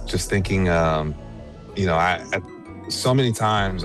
just thinking, so many times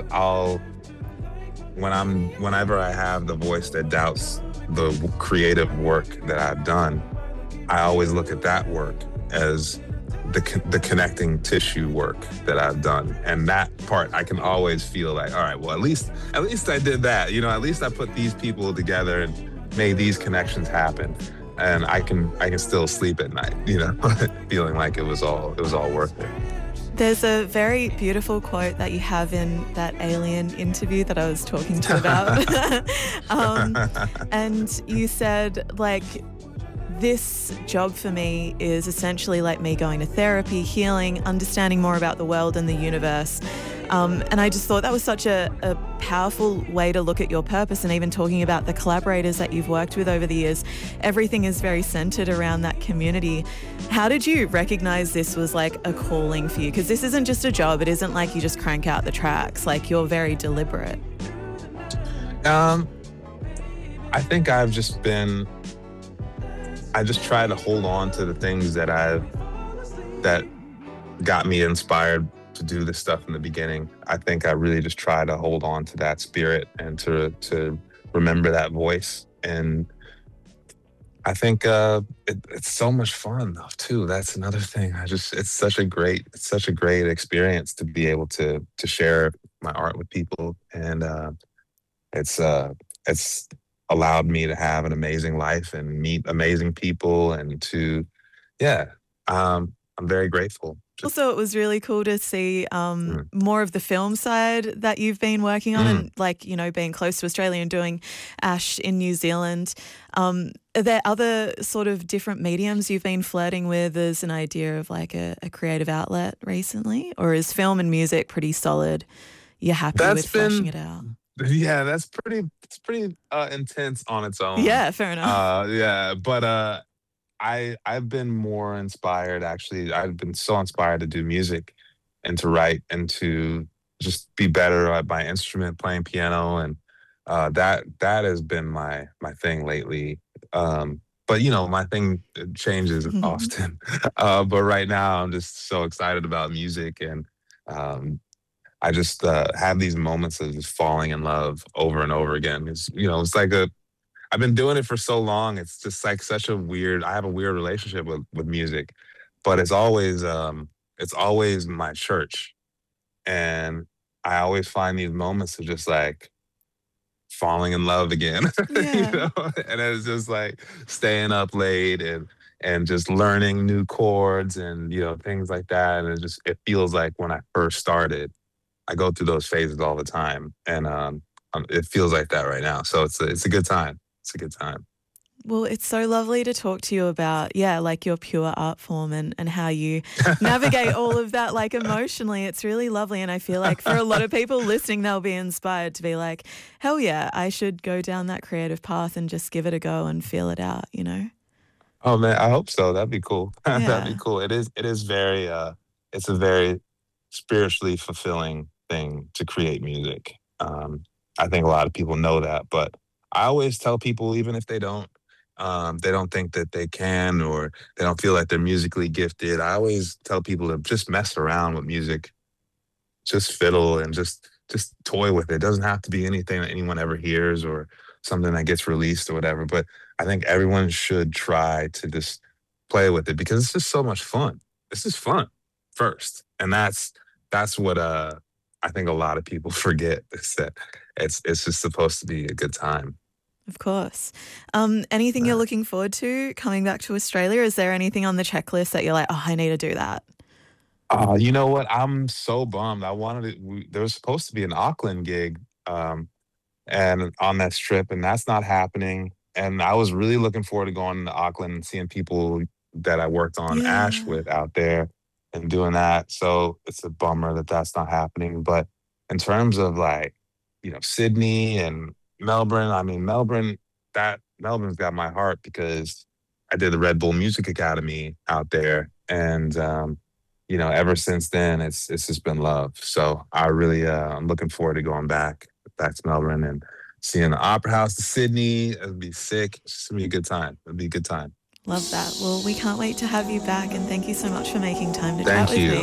whenever I have the voice that doubts the creative work that I've done, I always look at that work as the connecting tissue work that I've done, and that part I can always feel like, all right, well, at least I did that. At least I put these people together and made these connections happen, and I can still sleep at night, feeling like it was all worth it. There's a very beautiful quote that you have in that Alien interview that I was talking to about. And you said, like, this job for me is essentially like me going to therapy, healing, understanding more about the world and the universe. And I just thought that was such a powerful way to look at your purpose, and even talking about the collaborators that you've worked with over the years. Everything is very centered around that community. How did you recognize this was like a calling for you? Because this isn't just a job. It isn't like you just crank out the tracks. Like, you're very deliberate. I think I just try to hold on to the things that got me inspired to do this stuff in the beginning. I think I really just try to hold on to that spirit and to remember that voice. And I think it's so much fun though too. That's another thing. It's such a great experience to be able to share my art with people, and it's allowed me to have an amazing life and meet amazing people, and I'm very grateful. Also, it was really cool to see more of the film side that you've been working on, and being close to Australia and doing ASH in New Zealand. Are there other sort of different mediums you've been flirting with as an idea of like a creative outlet recently? Or is film and music pretty solid? You're happy with fleshing it out? Yeah, it's pretty intense on its own. Yeah, fair enough. But I've been more inspired, actually. I've been so inspired to do music and to write and to just be better at my instrument, playing piano, and that has been my thing lately. But my thing changes often. But right now I'm just so excited about music, and I just have these moments of just falling in love over and over again. It's like I've been doing it for so long. It's just like I have a weird relationship with music, but it's always my church. And I always find these moments of just like falling in love again, Yeah. and it's just like staying up late and just learning new chords and, things like that. And it feels like when I first started. I go through those phases all the time, and it feels like that right now. So it's a good time. It's a good time. Well, it's so lovely to talk to you about, like your pure art form and how you navigate all of that, like emotionally. It's really lovely. And I feel like for a lot of people listening, they'll be inspired to be like, hell yeah, I should go down that creative path and just give it a go and feel it out, Oh man, I hope so. That'd be cool. Yeah. That'd be cool. It is very, it's a very spiritually fulfilling thing to create music. I think a lot of people know that, but I always tell people, even if they don't think that they can, or they don't feel like they're musically gifted, I always tell people to just mess around with music, just fiddle and just toy with it. It doesn't have to be anything that anyone ever hears or something that gets released or whatever. But I think everyone should try to just play with it, because it's just so much fun. This is fun first, and that's what I think a lot of people forget, is that it's just supposed to be a good time. Of course. Anything you're looking forward to coming back to Australia? Is there anything on the checklist that you're like, oh, I need to do that? You know what? I'm so bummed. There was supposed to be an Auckland gig, and on that trip, and that's not happening. And I was really looking forward to going to Auckland and seeing people that I worked on ASH with out there and doing that. So it's a bummer that that's not happening. But in terms of like, Sydney and Melbourne, I mean, Melbourne's got my heart, because I did the Red Bull Music Academy out there. And, ever since then, it's just been love. So I really, I'm looking forward to going back to Melbourne and seeing the Opera House to Sydney. It'll be sick. It's just gonna be a good time. It'll be a good time. Love that. Well, we can't wait to have you back, and thank you so much for making time to Thank chat with you. me.